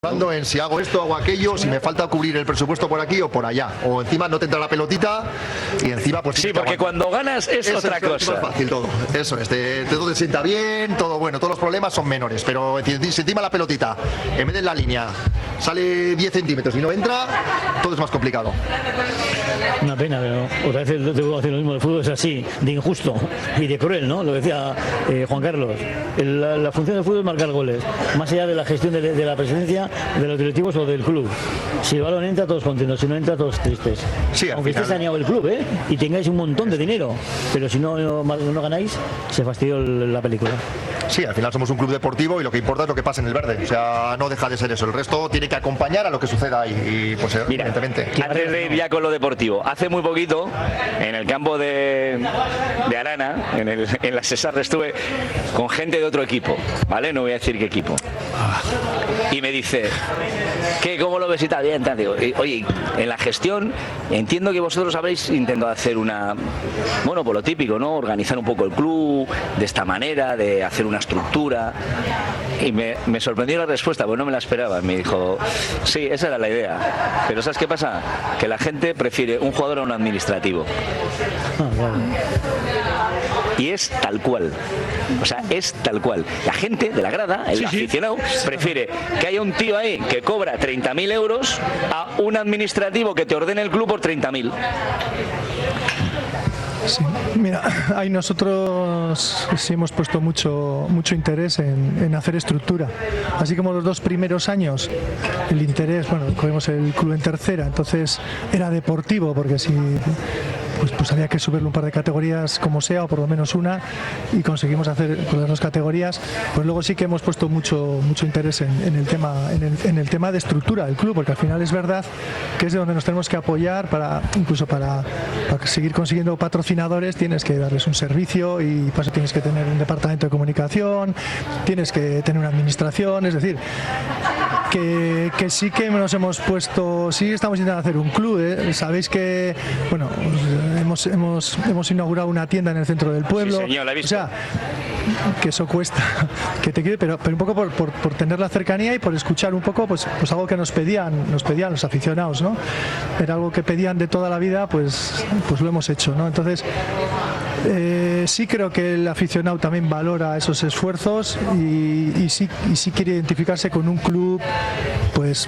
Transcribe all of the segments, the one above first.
En si hago esto, hago aquello, si me falta cubrir el presupuesto por aquí o por allá, o encima no te entra la pelotita y encima pues sí, porque cuando ganas es otra cosa. Es fácil todo, eso es, todo te sienta bien, todo bueno, todos los problemas son menores, pero si encima la pelotita, en vez de la línea, sale 10 centímetros y no entra, todo es más complicado. Una pena, pero otra vez te vuelvo a decir lo mismo, el fútbol es así, de injusto y de cruel, ¿no? Lo decía Juan Carlos, la función del fútbol es marcar goles, más allá de la gestión de la presidencia, de los directivos o del club. Si el balón entra, todos contentos, si no entra, todos tristes. Sí, aunque esté saneado el club, y tengáis un montón de dinero, pero si no ganáis, se fastidió la película. Sí, al final somos un club deportivo y lo que importa es lo que pasa en el verde. O sea, no deja de ser eso. El resto tiene que acompañar a lo que suceda ahí. Y pues mira, evidentemente. Antes de ir ya con lo deportivo, hace muy poquito, en el campo de Arana, en la Cesar, estuve con gente de otro equipo, ¿vale? No voy a decir qué equipo. Y me dice, ¿cómo lo ves y tal? Bien, tal. Digo, oye, en la gestión, entiendo que vosotros habréis intentado hacer bueno, pues lo típico, ¿no? Organizar un poco el club de esta manera, de hacer una estructura. Y me sorprendió la respuesta, pues no me la esperaba. Me dijo, sí, esa era la idea. Pero ¿sabes qué pasa? Que la gente prefiere un jugador a un administrativo. Y es tal cual. O sea, es tal cual. La gente de la grada, el aficionado, prefiere que haya un tío ahí que cobra 30.000 euros a un administrativo que te ordene el club por 30.000. Sí, mira, ahí nosotros sí hemos puesto mucho interés en hacer estructura. Así como los 2 primeros años, el interés, bueno, cogimos el club en tercera, entonces era deportivo, porque si pues había que subirle un par de categorías como sea, o por lo menos una, y conseguimos hacer las 2 categorías. Pues luego sí que hemos puesto mucho interés en el tema de estructura del club, porque al final es verdad que es de donde nos tenemos que apoyar incluso para seguir consiguiendo patrocinadores. Tienes que darles un servicio y para eso tienes que tener un departamento de comunicación, tienes que tener una administración, es decir, que sí que nos hemos puesto, sí estamos intentando hacer un club, Sabéis que, bueno, hemos inaugurado una tienda en el centro del pueblo. Sí, señor, la he visto. O sea, que eso cuesta, que te quede, pero un poco por tener la cercanía y por escuchar un poco, pues algo que nos pedían los aficionados, ¿no? Era algo que pedían de toda la vida, pues lo hemos hecho, ¿no? Entonces, sí creo que el aficionado también valora esos esfuerzos y sí quiere identificarse con un club, pues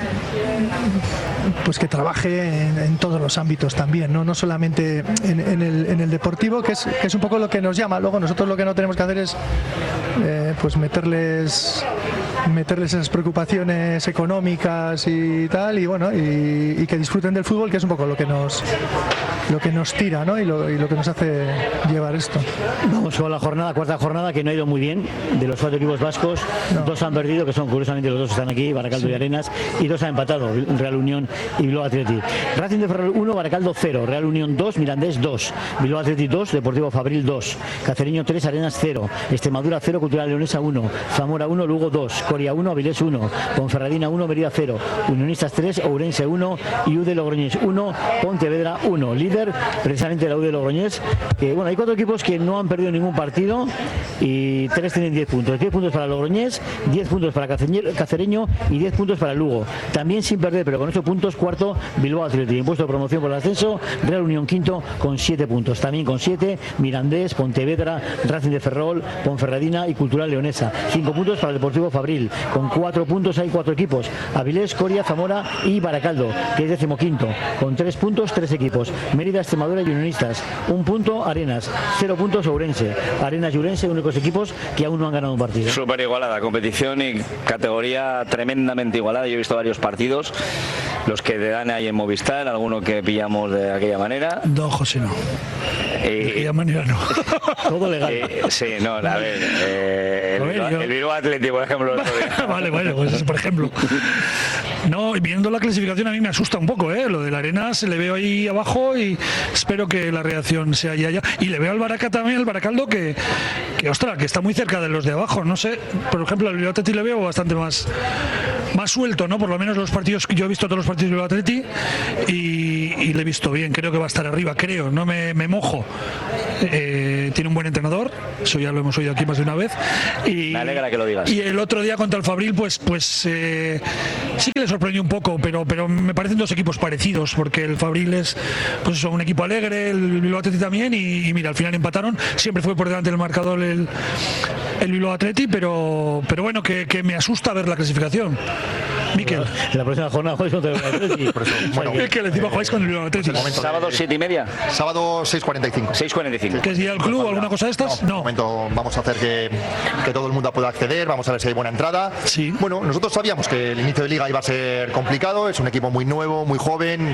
que trabaje en todos los ámbitos también, no solamente en el deportivo, que es un poco lo que nos llama. Luego nosotros lo que no tenemos que hacer es pues meterles esas preocupaciones económicas y tal, y bueno, y que disfruten del fútbol, que es un poco lo que nos tira, ¿no? y lo que nos hace llevar esto. Vamos con la cuarta jornada, que no ha ido muy bien. De los 4 equipos vascos, 2 han perdido, que son curiosamente los 2 que están aquí, Baracaldo y Arenas, y 2 han empatado, Real Unión y Bilbao Athletic. Racing de Ferrol 1, Baracaldo 0, Real Unión 2, Mirandés 2, Bilbao Athletic 2, Deportivo Fabril 2, Cacereño 3, Arenas 0, Extremadura 0, Cultural Leonesa 1, Zamora 1, Lugo 2, Coria 1, Avilés 1, Ponferradina 1, Mérida 0, Unionistas 3, Ourense 1 y UD Logroñés 1, Pontevedra 1. Líder precisamente la UD Logroñés, que bueno, hay 4 equipos que no han perdido ningún partido y 3 tienen 10 puntos. 10 puntos para Logroñés, 10 puntos para Cacereño y 10 puntos para Lugo. También sin perder, pero con 8 puntos, cuarto Bilbao Athletic. En puesto de promoción por el ascenso, Real Unión quinto con 7 puntos. También con 7, Mirandés, Pontevedra, Racing de Ferrol, Ponferradina y Cultural Leonesa. 5 puntos para el Deportivo Fabril. Con 4 puntos hay 4 equipos: Avilés, Coria, Zamora y Baracaldo, que es 15º. Con 3 puntos, 3 equipos: Mérida, Extremadura y Unionistas. 1 punto Arenas, 0 puntos Ourense. Arenas y Ourense, únicos equipos que aún no han ganado un partido. Súper igualada, competición y categoría tremendamente igualada. Yo he visto varios partidos, los que te dan ahí en Movistar, alguno que pillamos de aquella manera. No, José, no. De aquella manera no. Todo legal. Sí, no, a ver, el Bilbao Athletic, por ejemplo. Vale, bueno, pues eso, por ejemplo. No, viendo la clasificación a mí me asusta un poco, Lo de la Arenas le veo ahí abajo y espero que la reacción sea ya. Y le veo al Baraca también, al Baracaldo, que ostras, que está muy cerca de los de abajo. No sé, por ejemplo, al Bilbao Athletic le veo bastante más más suelto, ¿no? Por lo menos los partidos, yo he visto todos los partidos del Atleti y le he visto bien, creo que va a estar arriba, creo, no me mojo. Tiene un buen entrenador, eso ya lo hemos oído aquí más de una vez. Y, me alegra que lo digas. Y el otro día contra el Fabril, pues sí que le sorprendió un poco, pero me parecen dos equipos parecidos, porque el Fabril es pues un equipo alegre, el Bilbao Atleti también, y mira, al final empataron, siempre fue por delante del marcador el Bilbao Atleti, pero bueno, que me asusta ver la clasificación. Miquel. En la próxima jornada jugáis contra el Bilbao Atleti. Bueno, que encima jugáis con el Bilbao Atleti. Sábado 7:30. Sábado 6:45. 6:45. ¿Qué es día del club o alguna cosa de estas? No. No. De momento vamos a hacer que todo el mundo pueda acceder, vamos a ver si hay buena entrada. Sí. Bueno, nosotros sabíamos que el inicio de liga iba a ser complicado, es un equipo muy nuevo, muy joven,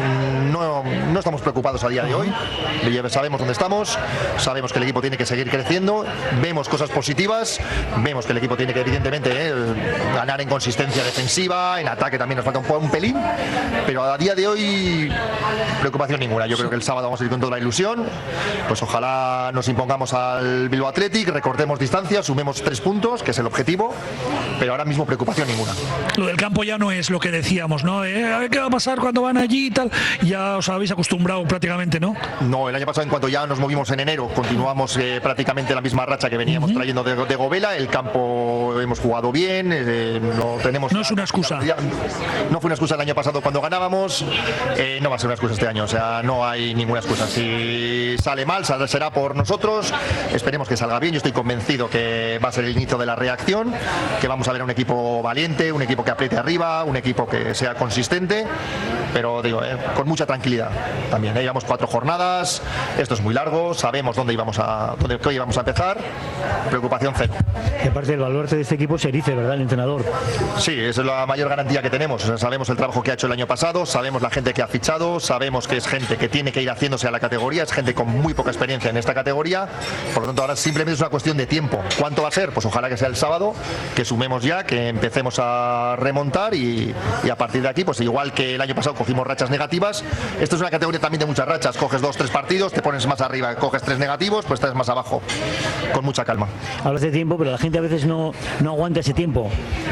no estamos preocupados a día de hoy, sabemos dónde estamos, sabemos que el equipo tiene que seguir creciendo, vemos cosas positivas, vemos que el equipo tiene que evidentemente ganar en consistencia defensiva, en ataque también nos falta un pelín, pero a día de hoy preocupación ninguna. Yo creo que el sábado vamos a ir con toda la ilusión, pues ojalá nos impongamos al Bilbao Athletic, recortemos distancias, sumemos 3 puntos, que es el objetivo, pero ahora mismo preocupación ninguna. Lo del campo ya no es lo que decíamos, ¿no? A ver qué va a pasar cuando van allí y tal. Ya os habéis acostumbrado prácticamente, ¿no? No, el año pasado en cuanto ya nos movimos en enero, continuamos prácticamente la misma racha que veníamos trayendo de Govela. El campo hemos jugado bien, no tenemos... No es una excusa. No fue una excusa el año pasado cuando ganábamos, no va a ser una excusa este año, o sea, no hay ninguna excusa. Si sale mal, será por nosotros, esperemos que salga bien. Yo estoy convencido que va a ser el inicio de la reacción, que vamos a ver a un equipo valiente, un equipo que apriete arriba, un equipo que sea consistente, pero digo, con mucha tranquilidad también. Llevamos 4 jornadas, esto es muy largo, sabemos dónde íbamos a empezar, preocupación cero. Y aparte el baluarte de este equipo se dice, ¿verdad? El entrenador. Sí, esa es la mayor garantía que tenemos. O sea, sabemos el trabajo que ha hecho el año pasado, sabemos la gente que ha fichado, sabemos que es gente que tiene que ir haciéndose a la categoría, es gente con muy poca experiencia en esta categoría, por lo tanto ahora simplemente es una cuestión de tiempo. ¿Cuánto va a ser? Pues ojalá que sea el sábado, que sumemos ya, que empecemos a remontar y a partir de aquí, pues igual que el año pasado cogimos rachas negativas, esto es una categoría también de muchas rachas, coges 2-3 partidos, te pones más arriba, coges 3 negativos, pues estás más abajo, con mucha calma. Hablas de tiempo, pero la gente a veces no aguanta ese tiempo,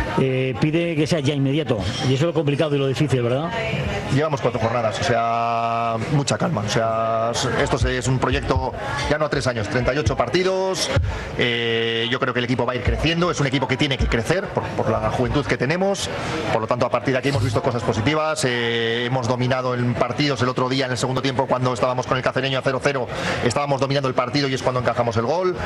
pide que sea ya inmediato, y eso es lo complicado y lo difícil, ¿verdad? Llevamos 4 jornadas, o sea, mucha calma, o sea, esto es un proyecto ya no a 3 años, 38 partidos, yo creo que el equipo va a ir creciendo, es un equipo que tiene que crecer por la juventud que tenemos, por lo tanto a partir de aquí hemos visto cosas positivas, hemos dominado en partidos el otro día en el segundo tiempo cuando estábamos con el Cacereño a 0-0, estábamos dominando el partido y es cuando encajamos el gol,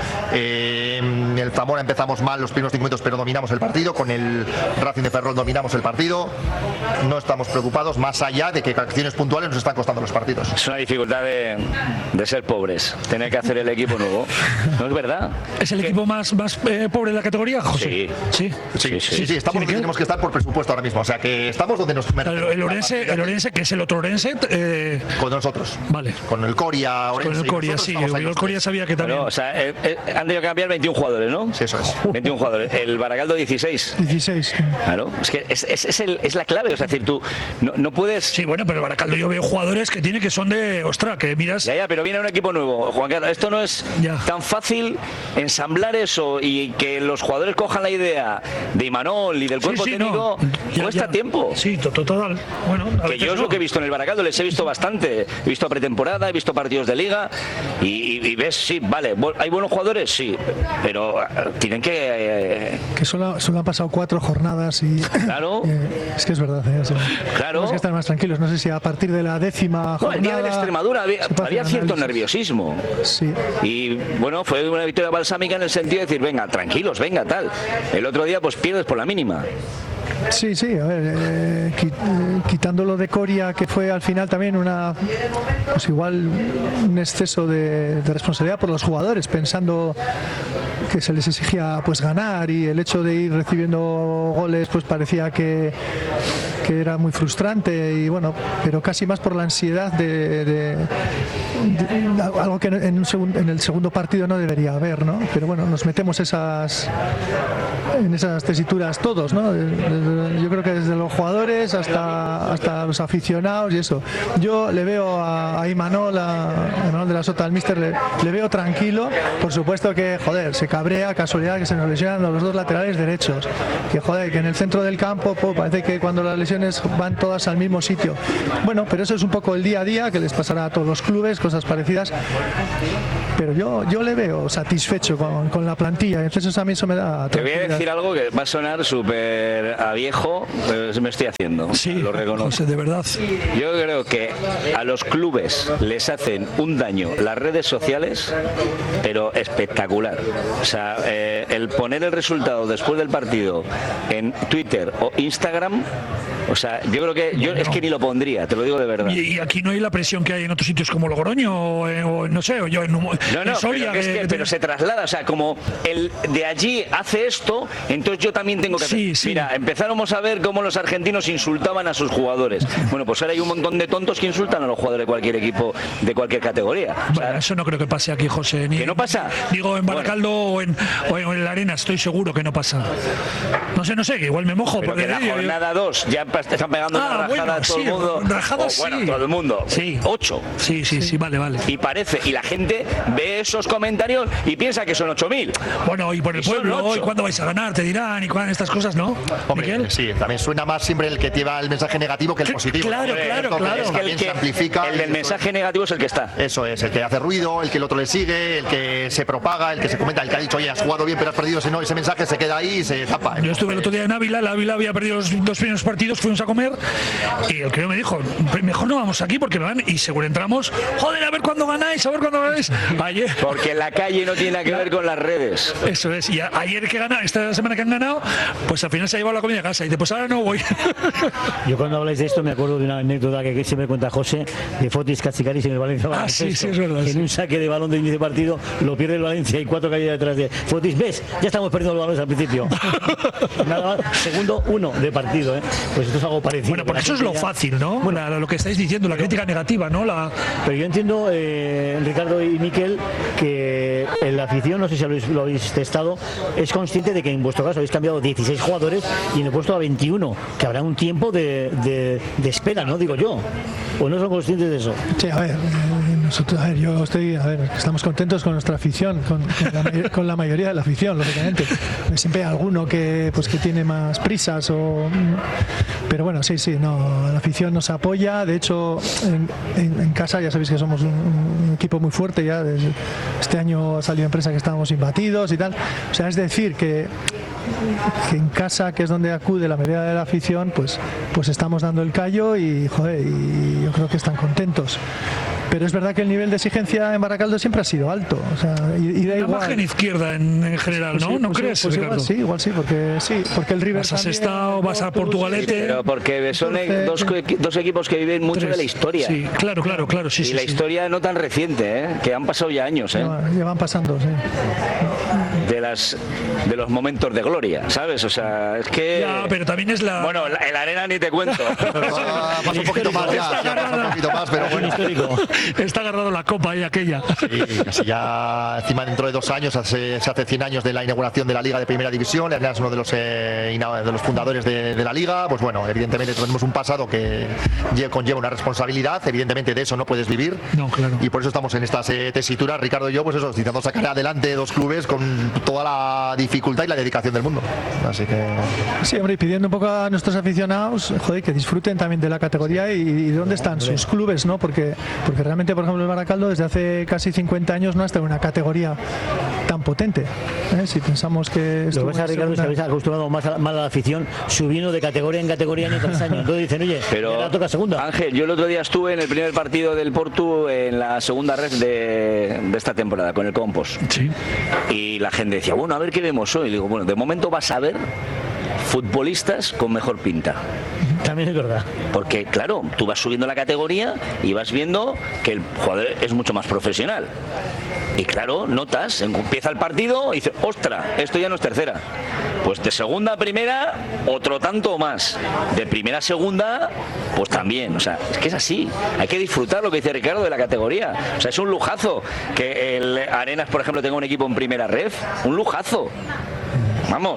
en el Zamora empezamos mal los primeros 5 minutos pero dominamos el partido, con el Racing de Ferrol dominamos el partido, no estamos preocupados más allá de que acciones puntuales nos están costando los partidos. Es una dificultad de ser pobres, tener que hacer el equipo nuevo, ¿no es verdad? ¿Es el equipo más pobre de la categoría, José? Sí, estamos donde tenemos que estar por presupuesto ahora mismo, o sea que estamos donde nos merecemos. El Orense, que es el otro Orense, con nosotros. Vale. Con el Coria, Orense. Con el Coria, sí. El Coria sabía que también. Bueno, o sea, han tenido que cambiar 21 jugadores, ¿no? Sí, eso es. 21 jugadores. El Baracaldo 16. 16. Claro, es que es la clave, o sea, es decir, tú no puedes... Sí, bueno, pero el Baracaldo yo veo jugadores que son de... Ostras, que miras... Ya, pero viene un equipo nuevo, Juan Carlos. Esto no es tan fácil ensamblar eso y que los jugadores cojan la idea de Imanol y del cuerpo técnico, cuesta tiempo. Sí, total. Bueno, que yo es lo que he visto en el Baracaldo, les he visto bastante. He visto pretemporada, he visto partidos de liga y ves, sí, vale, hay buenos jugadores, sí, pero tienen que... Que solo han pasado 4 jornadas y... Claro. Es que es verdad. Claro. Tenemos que estar más tranquilos. No sé si a partir de la 10ª jornada... el día de la Extremadura había cierto nerviosismo. Sí. Y bueno, fue una victoria balsámica en el sentido de decir, venga, tranquilos, venga, tal. El otro día pues pierdes por la mínima. Sí, a ver, quitándolo de Coria, que fue al final también pues igual un exceso de responsabilidad por los jugadores, pensando que se les exigía pues ganar, y el hecho de ir recibiendo goles pues parecía que era muy frustrante, y bueno, pero casi más por la ansiedad de algo que en el segundo partido no debería haber, ¿no? Pero bueno, nos metemos en esas tesituras todos, ¿no? Yo creo que desde los jugadores hasta los aficionados y eso. Yo le veo a Imanol de la Sota, al míster, le veo tranquilo. Por supuesto que, joder, se cabrea, casualidad que se nos lesionan los dos laterales derechos. Que, joder, que en el centro del campo parece que cuando las lesiones van todas al mismo sitio. Bueno, pero eso es un poco el día a día que les pasará a todos los clubes, cosas parecidas. Pero yo le veo satisfecho con la plantilla. Entonces a mí eso me da... Te voy a decir algo que va a sonar súper a viejo, pero me estoy haciendo. Sí, lo reconozco. José, de verdad. Yo creo que a los clubes les hacen un daño las redes sociales, pero espectacular. O sea, el poner el resultado después del partido en Twitter o Instagram, o sea, yo creo que es que ni lo pondría, te lo digo de verdad. Y aquí no hay la presión que hay en otros sitios como Logroño o no sé, o yo en Soria, pero se traslada, o sea, como el de allí hace esto, entonces yo también tengo que hacer. Sí. Mira, empezáramos a ver cómo los argentinos insultaban a sus jugadores. Bueno, pues ahora hay un montón de tontos que insultan a los jugadores de cualquier equipo, de cualquier categoría. Bueno, eso no creo que pase aquí, José. ¿Que no pasa? Digo, en Baracaldo o en la Arena, estoy seguro que no pasa. No sé, que igual me mojo. Pero porque que la jornada 2 ya están pegando una rajada a todo el mundo. Bueno, todo el mundo. Sí. 8. Sí, vale. Y la gente ve esos comentarios y piensa que son 8.000. Bueno, y por el pueblo, y cuándo vais a ganar, te dirán, y cuándo estas cosas, ¿no? Hombre, Miquel. sí, también suena más siempre el que lleva el mensaje negativo que el positivo. Claro. Es que el que amplifica. El del mensaje negativo es el que está. Eso es, el que hace ruido, el que el otro le sigue, el que se propaga, el que se comenta, el que ha dicho, oye, has jugado bien pero has perdido, si no, ese mensaje se queda ahí y se tapa. Yo estuve el otro día en Ávila, la Ávila había perdido los 2 primeros partidos, fuimos a comer y el creo me dijo, mejor no vamos aquí porque me van, y seguro entramos, joder, a ver cuándo ganáis. Ayer. Porque la calle no tiene nada que ver con las redes. Eso es, y ayer que ganaron, esta semana que han ganado, pues al final se ha llevado la comida a casa y después ahora no voy. Yo cuando habláis de esto me acuerdo de una anécdota que siempre cuenta José, de Fotis Katsikaris en el Valencia. Sí, es verdad. En un saque de balón de inicio de partido lo pierde el Valencia y 4 caídas detrás de Fotis. ¿Ves? Ya estamos perdiendo los balones al principio. Nada más, segundo 1 de partido, ¿eh? Pues esto es algo parecido. Bueno, porque eso es lo fácil, ¿no? Bueno, lo que estáis diciendo, la crítica negativa, ¿no? Pero yo entiendo, Ricardo y Miquel, que la afición, no sé si lo habéis testado, es consciente de que en vuestro caso habéis cambiado 16 jugadores y en el puesto a 21, que habrá un tiempo de espera, ¿no? Digo yo. ¿O no son conscientes de eso? Sí, a ver, nosotros, estamos contentos con nuestra afición, con la mayoría de la afición, lógicamente. Siempre hay alguno que tiene más prisas, pero bueno, la afición nos apoya. De hecho, en casa ya sabéis que somos un equipo muy fuerte, ya desde este año ha salido en prensa que estábamos imbatidos y tal. O sea, es decir que en casa, que es donde acude la mayoría de la afición, pues estamos dando el callo y yo creo que están contentos. Pero es verdad que el nivel de exigencia en Baracaldo siempre ha sido alto. O sea, y da la igual. margen izquierda en general, ¿no? ¿No crees, Ricardo? Igual sí, porque el River vas a Sestao, vas a Portugalete. Pero porque son dos equipos que viven mucho de la historia. Sí, claro, sí. Y la historia no tan reciente, que han pasado ya años, Llevan pasando, sí. De los momentos de gloria, ¿sabes? O sea, es que... Ya, pero también es la... Bueno, en la arena ni te cuento. Pasa un poquito más pero bueno. Histórico. Está agarrado la copa ahí aquella. Sí, casi ya encima dentro de 2 años, se hace 100 años de la inauguración de la Liga de Primera División, es uno de los fundadores de la Liga. Pues bueno, evidentemente tenemos un pasado que conlleva una responsabilidad, evidentemente de eso no puedes vivir. No, claro. Y por eso estamos en estas tesituras, Ricardo y yo, pues eso, intentando sacar adelante 2 clubes con toda la dificultad y la dedicación del mundo. Así que... Sí, hombre, y pidiendo un poco a nuestros aficionados, que disfruten también de la categoría y de dónde están sus clubes, ¿no? Porque realmente, por ejemplo, el Baracaldo desde hace casi 50 años no ha estado en una categoría tan potente. Si pensamos que... Lo que pasa, Ricardo, es que habéis acostumbrado más a la afición subiendo de categoría en categoría año tras año. Entonces dicen, oye, pero ya toca segunda. Ángel, yo el otro día estuve en el primer partido del Portu en la segunda red de esta temporada con el Compos. Sí. Y la gente decía, bueno, a ver qué vemos hoy. Y digo, bueno, de momento vas a ver futbolistas con mejor pinta. También es verdad. Porque, claro, tú vas subiendo la categoría y vas viendo que el jugador es mucho más profesional. Y claro, notas, empieza el partido y dices, ostras, esto ya no es tercera. Pues de segunda a primera, otro tanto más. De primera a segunda, pues también. O sea, es que es así. Hay que disfrutar lo que dice Ricardo de la categoría. O sea, es un lujazo que el Arenas, por ejemplo, tenga un equipo en primera red. Un lujazo. Vamos.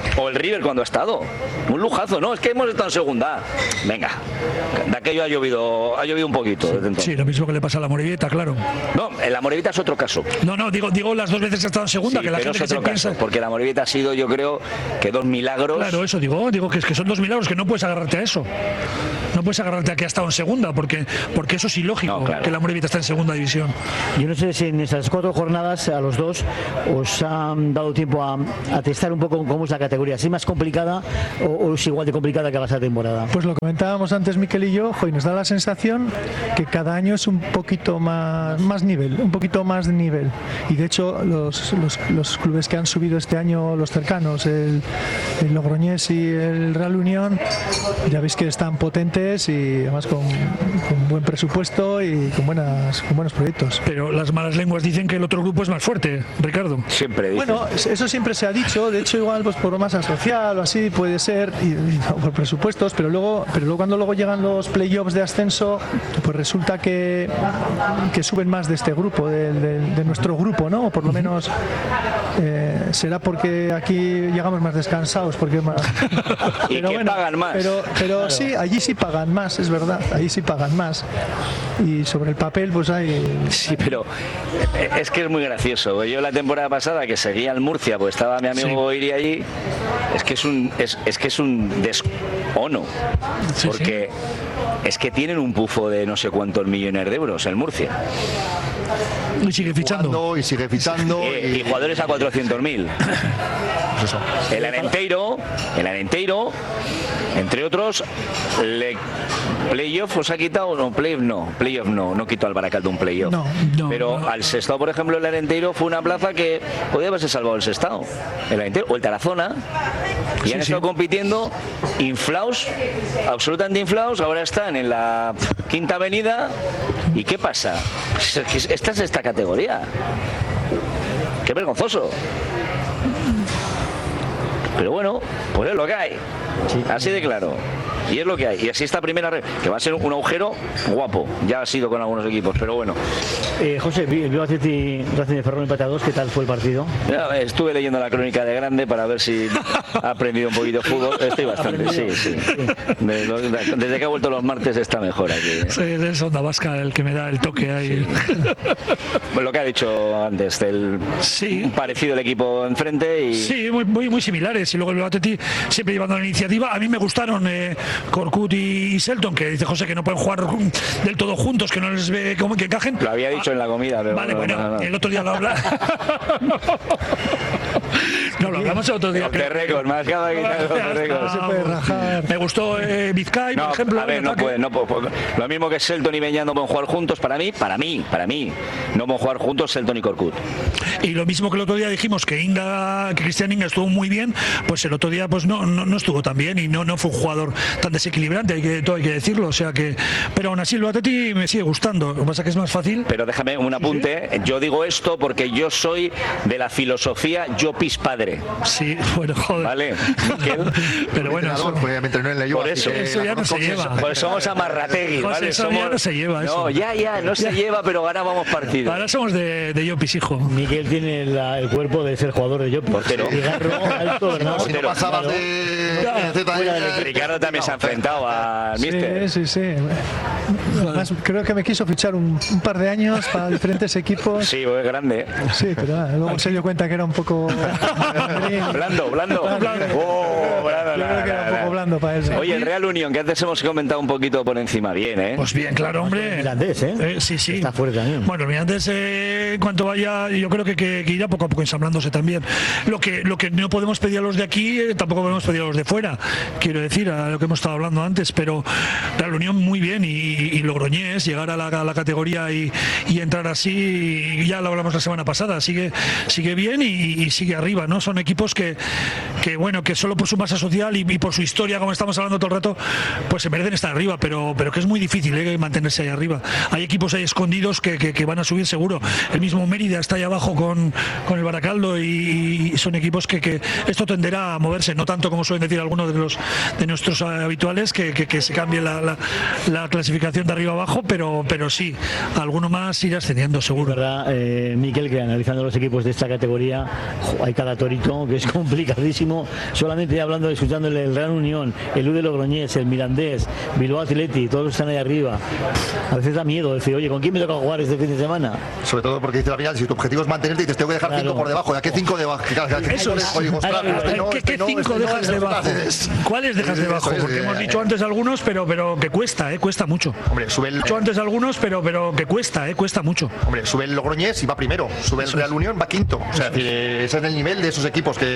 O el River cuando ha estado. Un lujazo, ¿no? Es que hemos estado en segunda. Venga, de aquello ha llovido un poquito. Desde entonces. Sí, lo mismo que le pasa a la Morevieta, claro. No, en la Morevieta es otro caso. No, digo las 2 veces que ha estado en segunda, Sí, que la pero gente es que otro se caso, piensa... porque la Morevieta ha sido, yo creo, que 2 milagros. Claro, eso digo que son 2 milagros, que no puedes agarrarte a eso. No puedes agarrarte a que ha estado en segunda, porque eso es ilógico, No, claro. que la Morevieta está en segunda división. Yo no sé si en esas 4 jornadas a los dos os han dado tiempo a testar un poco cómo es la categoría, si es más complicada o es igual de complicada que la pasada temporada. Pues lo comentábamos antes Miquel y yo, y nos da la sensación que cada año es un poquito más nivel, un poquito más de nivel. Y de hecho los clubes que han subido este año, los cercanos, el Logroñés y el Real Unión, ya veis que están potentes y además con buen presupuesto y con buenos proyectos. Pero las malas lenguas dicen que el otro grupo es más fuerte, Ricardo. Siempre dicen. Bueno, eso siempre se ha dicho, de hecho igual pues por masa social o así puede ser, y por presupuestos, pero luego cuando llegan los playoffs de ascenso, pues resulta que suben más de este grupo, de nuestro grupo, ¿no? O por lo menos será porque aquí llegamos más descansados, porque más... Y que pagan más. Pero claro. Sí, allí sí pagan más, es verdad, allí sí pagan más. Y sobre el papel pues hay... Sí, pero es que es muy gracioso. Yo la temporada pasada que seguía al Murcia, pues estaba mi amigo Iri allí, es que es un deshono, porque es que tienen un pufo de no sé cuántos millones de euros el Murcia. Y sigue fichando. Y sigue fichando. Y jugadores a 400.000. Pues eso. El Arenteiro, entre otros, playoff os ha quitado, playoff no quitó al Baracaldo un playoff. No, pero al Sestao, por ejemplo, el Arenteiro fue una plaza que podía haberse salvado el Sestao, el Arenteiro o el Tarazona, y han estado compitiendo inflados, absolutamente inflados. Ahora están en la Quinta Avenida. ¿Y qué pasa? Esta es esta categoría. Qué vergonzoso. Pero bueno, pues es lo que hay. Así de claro. Y es lo que hay. Y así esta primera red, que va a ser un agujero guapo. Ya ha sido con algunos equipos, pero bueno. José, Bilbao Athletic Racing de Ferrol empate a 2, ¿qué tal fue el partido? Ya, estuve leyendo la crónica de Grande para ver si ha aprendido un poquito de fútbol. Estoy bastante, sí. Desde que ha vuelto los martes está mejor aquí. Sí, es Onda Vasca el que me da el toque ahí. Pues lo que ha dicho antes, parecido el equipo enfrente y... Sí, muy similares. Y luego el Bilbao Athletic siempre llevando la iniciativa. A mí me gustaron Corcut y Selton, que dice José que no pueden jugar del todo juntos, que no les ve como que encajen. Lo había dicho en la comida, pero vale, bueno, el otro día lo habla. No, lo hablamos el otro día. De récord, más que de récord. Se puede rajar. Me gustó Vizcay, por ejemplo. A ver, no puede. Lo mismo que Selton y Beñat no pueden jugar juntos, para mí. No pueden jugar juntos Selton y Corcut. Y lo mismo que el otro día dijimos que Cristian Inga estuvo muy bien, pues el otro día pues no estuvo tan bien y no fue un jugador tan desequilibrante, todo hay que decirlo, o sea que, pero aún así el Atleti me sigue gustando. Lo que pasa es que es más fácil. Pero déjame un apunte. ¿Sí? Yo digo esto porque yo soy de la filosofía yo pis padre. Sí, bueno, joder. Vale, Miquel. Pero bueno, por eso ya no se lleva. Pues somos amarrategui, ¿vale? Eso ya no se lleva. No, no se lleva, pero ganábamos partidos. Ahora somos de Yopis, hijo. Miguel tiene el cuerpo de ser jugador de Yopis. Portero. Alto, ¿no? Si no pasabas de Ricardo también se ha enfrentado al míster. Sí. Además, creo que me quiso fichar un par de años para diferentes equipos. Sí, es grande. Sí, pero luego se dio cuenta que era un poco... blando. Yo creo que era un poco blando para él. Oye, el Real Unión, que antes hemos comentado un poquito por encima, bien, ¿eh? Pues bien, claro, hombre. Mirandés, sí. Está fuerte también. Bueno, Mirandés, en cuanto vaya, yo creo que irá poco a poco ensamblándose también. Lo que no podemos pedir a los de aquí, tampoco podemos pedir a los de fuera. Quiero decir, a lo que hemos estado hablando antes, pero Real Unión muy bien y Logroñés, llegar a la categoría y entrar así, y ya lo hablamos la semana pasada, sigue bien y sigue arriba, ¿no? Son equipos que solo por su masa social y por su historia, como estamos hablando todo el rato, pues se merecen estar arriba, pero que es muy difícil mantenerse ahí arriba. Hay equipos ahí escondidos que van a subir seguro. El mismo Mérida está ahí abajo con el Baracaldo y son equipos que esto tenderá a moverse, no tanto como suelen decir algunos de nuestros habituales, que se cambie la clasificación de arriba abajo, pero sí, alguno más irá ascendiendo seguro. Es verdad, Miquel, que analizando los equipos de esta categoría hay cada torito, que es complicadísimo. Solamente hablando, escuchándole el Real Unión, el U de Logroñés, el Mirandés, Bilbao Athletic, todos están ahí arriba. A veces da miedo decir, oye, ¿con quién me toca jugar este fin de semana? Sobre todo porque dices al final, si tu objetivo es mantenerte, dices, tengo que dejar 5 por debajo. ¿A qué 5 debajo? Eso es. ¿Qué 5 dejas debajo? ¿Cuáles dejas debajo? Porque hemos dicho antes algunos, pero que cuesta mucho. Hombre, sube el... dicho antes algunos, pero que cuesta mucho. Hombre, sube el Logroñés y va primero. Sube el Real Unión, va quinto. O sea, ese es el nivel de esos equipos que